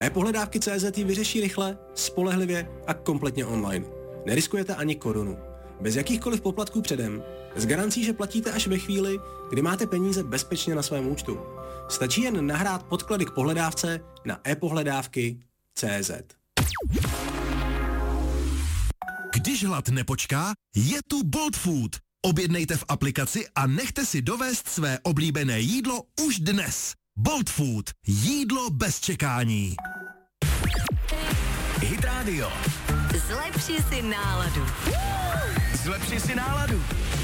ePohledávky.cz ji vyřeší rychle, spolehlivě a kompletně online. Neriskujete ani korunu. Bez jakýchkoliv poplatků předem, s garancí, že platíte až ve chvíli, kdy máte peníze bezpečně na svém účtu. Stačí jen nahrát podklady k pohledávce na ePohledávky.cz. Když hlad nepočká, je tu Bolt Food. Objednejte v aplikaci a nechte si dovést své oblíbené jídlo už dnes. Bolt Food. Jídlo bez čekání. Hit Radio. Zlepši si náladu. Zlepši si náladu.